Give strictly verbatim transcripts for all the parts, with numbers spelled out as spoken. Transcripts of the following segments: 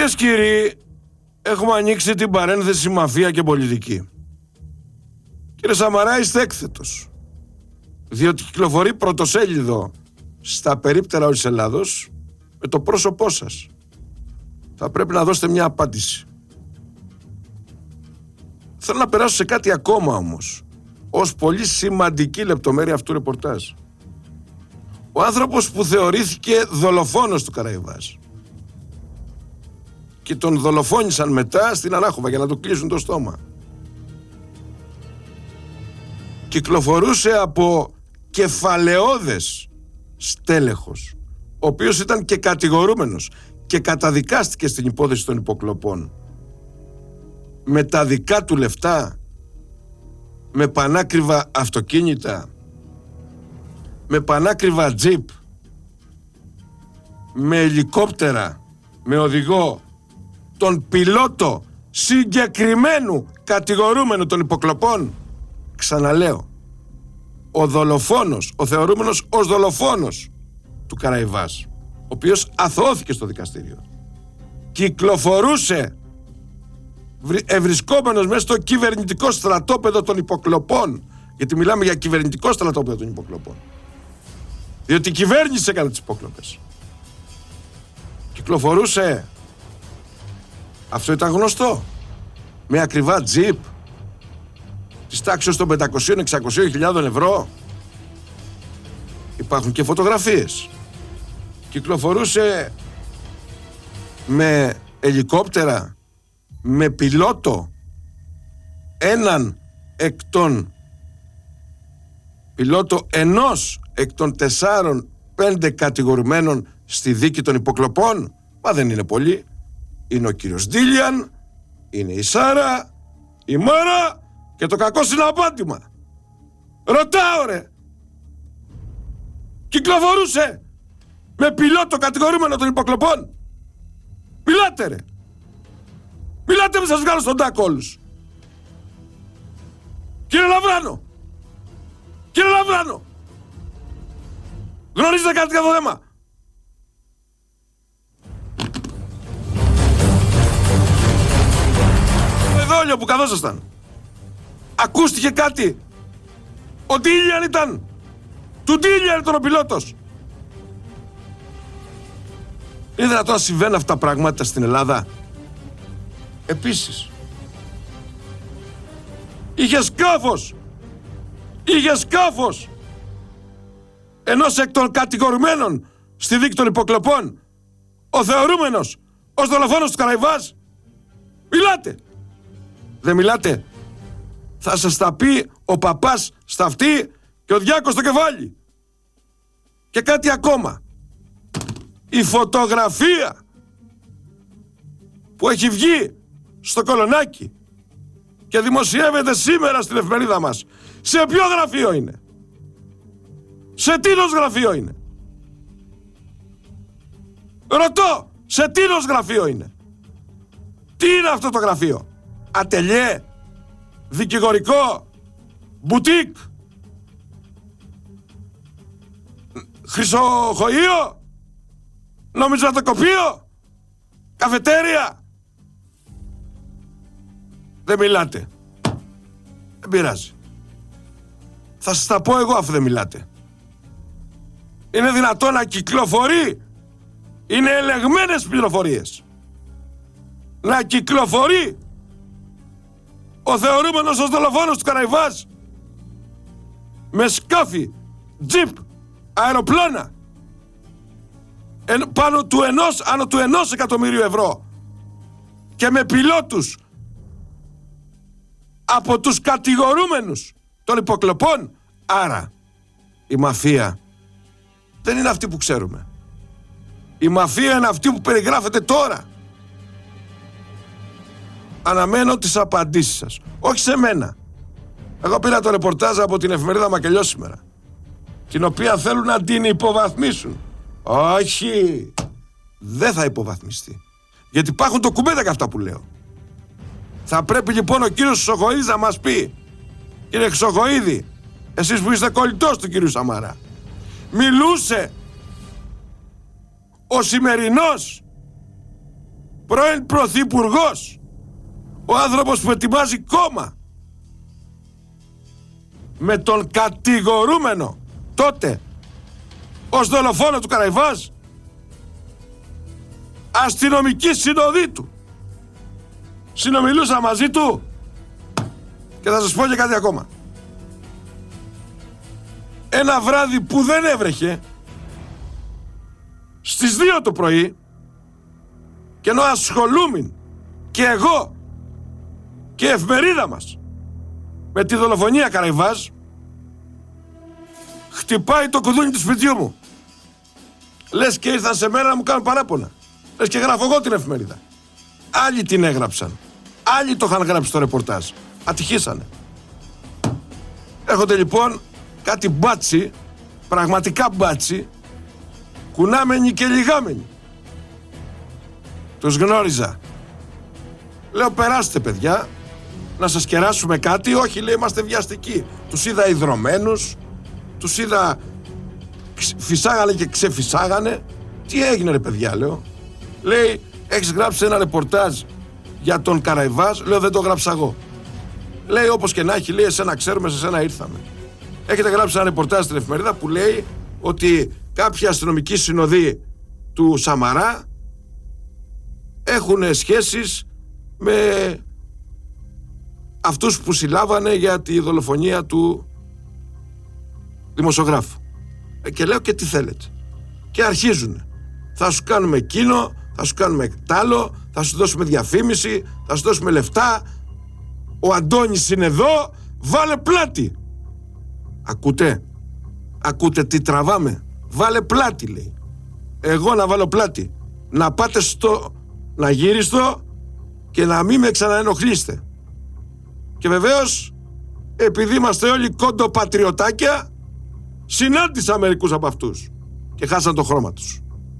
Κυρίες και κύριοι, έχουμε ανοίξει την παρένθεση μαφία και πολιτική. Κύριε Σαμαρά, είστε έκθετος, διότι κυκλοφορεί πρωτοσέλιδο στα περίπτερα όλης Ελλάδος με το πρόσωπό σας. Θα πρέπει να δώσετε μια απάντηση. Θέλω να περάσω σε κάτι ακόμα όμως, ως πολύ σημαντική λεπτομέρεια αυτού του ρεπορτάζ. Ο άνθρωπος που θεωρήθηκε δολοφόνος του Καραϊβάς και τον δολοφόνησαν μετά στην Ανάχωβα για να του κλείσουν το στόμα, κυκλοφορούσε από κεφαλαιώδες στέλεχος, ο οποίος ήταν και κατηγορούμενος και καταδικάστηκε στην υπόθεση των υποκλοπών, με τα δικά του λεφτά, με πανάκριβα αυτοκίνητα, με πανάκριβα τζιπ, με ελικόπτερα, με οδηγό τον πιλότο συγκεκριμένου κατηγορούμενου των υποκλοπών. Ξαναλέω, ο δολοφόνος, ο θεωρούμενος ως δολοφόνος του Καραϊβάς, ο οποίος αθωώθηκε στο δικαστήριο, κυκλοφορούσε ευρισκόμενος μέσα στο κυβερνητικό στρατόπεδο των υποκλοπών, γιατί μιλάμε για κυβερνητικό στρατόπεδο των υποκλοπών, διότι η κυβέρνηση έκανε τις υποκλοπές. Κυκλοφορούσε, αυτό ήταν γνωστό, με ακριβά τζιπ της τάξης των πεντακόσιων με εξακόσιες χιλιάδες ευρώ. Υπάρχουν και φωτογραφίες. Κυκλοφορούσε με ελικόπτερα, με πιλότο, έναν εκ των πιλότο ενός εκ των τεσσάρων πέντε κατηγορουμένων στη δίκη των υποκλοπών. Μα δεν είναι πολλοί. Είναι ο κύριος Ντίλιαν, είναι η Σάρα, η Μάρα και το κακό συναπάτημα. Ρωτάω ρε, κυκλοφορούσε με πιλότο κατηγορούμενο των υποκλοπών? Μιλάτε ρε, μιλάτε, με σας βγάλω στον τάκο όλους. Κύριε Λαβράνο, κύριε Λαβράνο, γνωρίζετε κάτι για το θέμα? Εδώ όλιο που καθόσασταν, ακούστηκε κάτι? Ο Ντίλιαν ήταν, του Ντίλιαν ήταν ο πιλότος. Είναι δυνατόν να συμβαίνουν αυτά τα πράγματα στην Ελλάδα? Επίσης, είχε σκάφος, είχε σκάφος ενός εκ των κατηγορουμένων στη δίκη των υποκλοπών, ο θεωρούμενος ως δολοφόνος του Καραϊβάς. Μιλάτε, δεν μιλάτε? Θα σας τα πει ο παπάς στα αυτή και ο διάκος στο κεφάλι. Και κάτι ακόμα, η φωτογραφία που έχει βγει στο Κολονάκι και δημοσιεύεται σήμερα στην εφημερίδα μας, σε ποιο γραφείο είναι? Σε τι είδος γραφείο είναι? Ρωτώ, σε τι είδος γραφείο είναι? Τι είναι αυτό το γραφείο? Ατελιέ, δικηγορικό, μπουτίκ, χρυσοχοείο, νομισματοκοπείο, καφετέρια? Δεν μιλάτε. Δεν πειράζει. Θα σας τα πω εγώ αφού δεν μιλάτε. Είναι δυνατόν να κυκλοφορεί, είναι ελεγμένες πληροφορίες, να κυκλοφορεί ο θεωρούμενος ως δολοφόνος του Καραϊβάς με σκάφη, τζιπ, αεροπλάνα εν, πάνω του ενός, άνω του ενός εκατομμύριου ευρώ και με πιλότους από τους κατηγορούμενους των υποκλοπών? Άρα η μαφία δεν είναι αυτή που ξέρουμε. Η μαφία είναι αυτή που περιγράφεται τώρα. Αναμένω τις απαντήσεις σας. Όχι σε μένα. Εγώ πήρα το ρεπορτάζ από την εφημερίδα Μακελιό σήμερα, την οποία θέλουν να την υποβαθμίσουν. Όχι, δεν θα υποβαθμιστεί, γιατί υπάρχουν ντοκουμέντα και αυτά που λέω. Θα πρέπει λοιπόν ο κύριος Χρυσοχοίδης να μας πει, κύριε Χρυσοχοίδη, εσείς που είστε κολλητός του κύριου Σαμαρά, μιλούσε ο σημερινός πρώην πρωθυπουργός, ο άνθρωπος που ετοιμάζει κόμμα με τον κατηγορούμενο τότε ως δολοφόνο του Καραϊβάς, αστυνομική συνοδή του, συνομιλούσα μαζί του. Και θα σας πω και κάτι ακόμα. Ένα βράδυ που δεν έβρεχε, στις δύο το πρωί, και ενώ ασχολούμην και εγώ και η εφημερίδα μας με τη δολοφονία Καραϊβάς, χτυπάει το κουδούνι του σπιτιού μου. Λες και ήρθαν σε μένα να μου κάνουν παράπονα. Λες και γράφω εγώ την εφημερίδα. Άλλοι την έγραψαν. Άλλοι το είχαν γράψει στο ρεπορτάζ. Ατυχήσανε. Έρχονται λοιπόν κάτι μπάτσι, πραγματικά μπάτσι, κουνάμενοι και λιγάμενοι. Τους γνώριζα. Λέω, περάστε παιδιά, να σας κεράσουμε κάτι. Όχι, λέει, είμαστε βιαστικοί. Τους είδα ιδρωμένους, τους είδα φυσάγανε και ξεφυσάγανε. Τι έγινε ρε παιδιά, λέω. Λέει, έχεις γράψει ένα ρεπορτάζ για τον Καραϊβάς. Λέω, δεν το γράψα εγώ. Λέει, όπως και να έχει, λέει, εσένα ξέρουμε, σε εσένα ήρθαμε. Έχετε γράψει ένα ρεπορτάζ στην εφημερίδα που λέει ότι κάποια αστυνομική συνοδοί του Σαμαρά έχουν σχέσεις με αυτούς που συλλάβανε για τη δολοφονία του δημοσιογράφου. Και λέω, και τι θέλετε. Και αρχίζουν. Θα σου κάνουμε εκείνο, θα σου κάνουμε τ' άλλο, θα σου δώσουμε διαφήμιση, θα σου δώσουμε λεφτά. Ο Αντώνης είναι εδώ, βάλε πλάτη. Ακούτε, ακούτε τι τραβάμε. Βάλε πλάτη, λέει. Εγώ να βάλω πλάτη. Να πάτε στο, να γύριστο και να μην με ξαναενοχλήσετε. Και βεβαίως, επειδή είμαστε όλοι κοντοπατριωτάκια, συνάντησα μερικούς από αυτούς και χάσαν το χρώμα τους.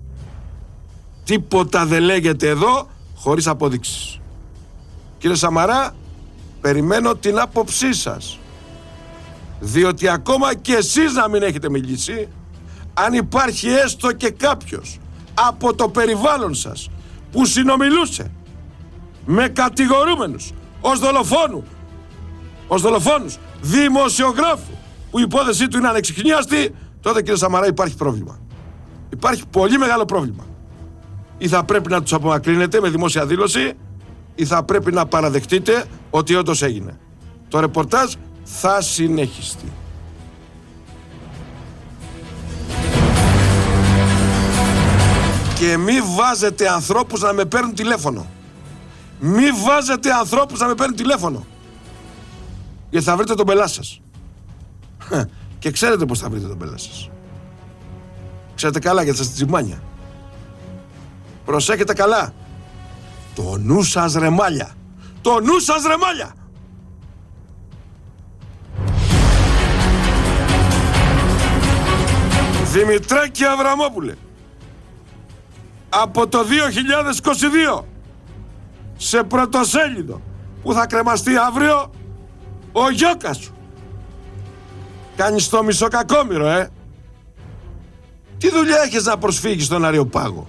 Τίποτα δεν λέγεται εδώ χωρίς αποδείξεις. Κύριε Σαμαρά, περιμένω την άποψή σας, διότι ακόμα και εσείς να μην έχετε μιλήσει, αν υπάρχει έστω και κάποιος από το περιβάλλον σας που συνομιλούσε με κατηγορούμενους ως δολοφόνου, ως δολοφόνους δημοσιογράφου, που η υπόθεσή του είναι ανεξιχνίαστη, τότε κύριε Σαμαρά υπάρχει πρόβλημα. Υπάρχει πολύ μεγάλο πρόβλημα. Ή θα πρέπει να τους απομακρύνετε με δημόσια δήλωση, ή θα πρέπει να παραδεχτείτε ότι όντως έγινε. Το ρεπορτάζ θα συνεχιστεί. Και μη βάζετε ανθρώπους να με παίρνουν τηλέφωνο. Μη βάζετε ανθρώπους να με παίρνουν τηλέφωνο. Γιατί θα βρείτε τον πελά σας. Και ξέρετε πως θα βρείτε τον πελά σας. Ξέρετε καλά, γιατί σας τσιμάνια. Προσέχετε καλά. Το νου σας ρε μάλια. Το νου σας ρε μάλια. Δημητράκη Αβραμόπουλε, από το δύο χιλιάδες είκοσι δύο σε πρωτοσέλιδο που θα κρεμαστεί αύριο, ο γιώκας σου. Κάνεις το μισοκακόμοιρο, ε. Τι δουλειά έχεις να προσφύγεις στον Αριοπάγο?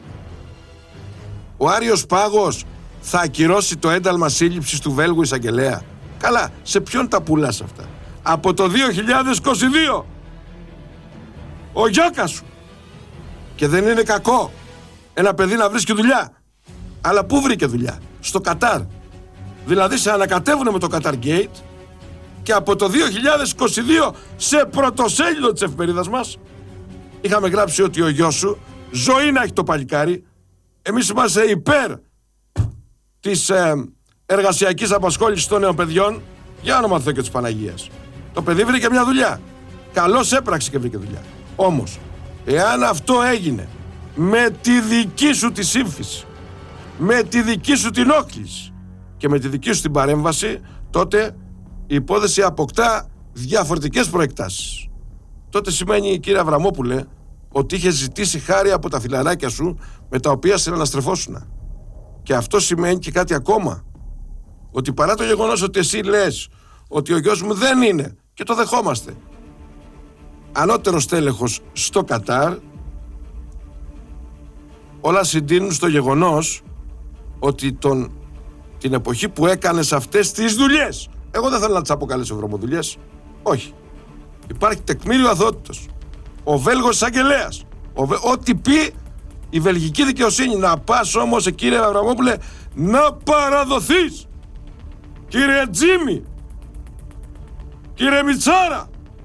Ο Άριος Πάγος θα ακυρώσει το ένταλμα σύλληψης του Βέλγου εισαγγελέα? Καλά, σε ποιον τα πουλάς αυτά? Από το δύο χιλιάδες είκοσι δύο ο γιώκας σου. Και δεν είναι κακό ένα παιδί να βρίσκει δουλειά. Αλλά πού βρήκε δουλειά? Στο Κατάρ. Δηλαδή σε ανακατεύουνε με το Qatar Gate. Και από το δύο χιλιάδες είκοσι δύο σε πρωτοσέλιδο της εφημερίδας μας είχαμε γράψει ότι ο γιος σου ζωή να έχει το παλικάρι. Εμείς είμαστε υπέρ της ε, εργασιακής απασχόλησης των νέων παιδιών. Για όνομα Θεού και της Παναγίας. Το παιδί βρήκε μια δουλειά. Καλώς έπραξε και βρήκε δουλειά. Όμως, εάν αυτό έγινε με τη δική σου τη σύμφυση, με τη δική σου την όχληση και με τη δική σου την παρέμβαση, τότε η υπόθεση αποκτά διαφορετικές προεκτάσεις. Τότε σημαίνει, κύριε Αβραμόπουλε, ότι είχε ζητήσει χάρη από τα φιλαράκια σου με τα οποία συναναστρεφόσουνα. Και αυτό σημαίνει και κάτι ακόμα. Ότι παρά το γεγονός ότι εσύ λες ότι ο γιος μου δεν είναι, και το δεχόμαστε, ανώτερος τέλεχος στο Κατάρ, όλα συντείνουν στο γεγονός ότι τον, την εποχή που έκανες αυτές τις δουλειές, εγώ δεν θέλω να τις αποκαλέσω βρωμοδουλειές, όχι. Υπάρχει τεκμήριο αθωότητος. Ο Βέλγος εισαγγελέας, ό,τι πει η βελγική δικαιοσύνη. Να πας όμως, κύριε Αβραμόπουλε, να παραδοθείς, κύριε Τζίμι, κύριε Μιτσάρα,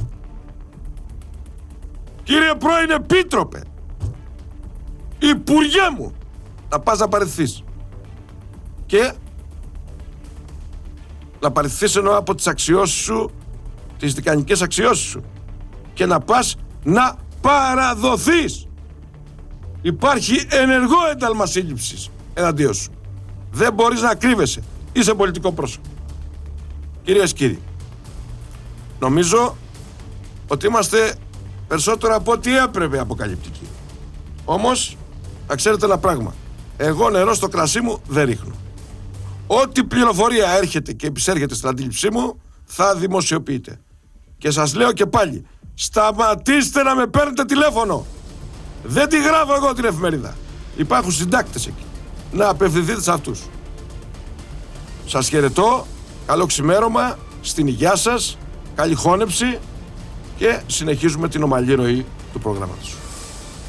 κύριε πρώην επίτροπε, υπουργέ μου, να πας να παραιτηθείς. Και να παραιτηθείς εννοώ από τις αξιώσεις σου, τις δικανικές αξιώσεις σου, και να πας να παραδοθείς. Υπάρχει ενεργό ένταλμα σύλληψης εναντίον σου. Δεν μπορείς να κρύβεσαι. Είσαι πολιτικό πρόσωπο. Κυρίες και κύριοι, νομίζω ότι είμαστε περισσότερο από ό,τι έπρεπε αποκαλυπτικοί. Όμως, θα ξέρετε ένα πράγμα. Εγώ νερό στο κρασί μου δεν ρίχνω. Ό,τι πληροφορία έρχεται και επισέρχεται στην αντίληψή μου, θα δημοσιοποιείται. Και σας λέω και πάλι, σταματήστε να με παίρνετε τηλέφωνο. Δεν τη γράφω εγώ την εφημερίδα. Υπάρχουν συντάκτες εκεί. Να απευθυνθείτε σε αυτούς. Σας χαιρετώ. Καλό ξημέρωμα. Στην υγειά σας. Καλή χώνεψη. Και συνεχίζουμε την ομαλή ροή του προγράμματος.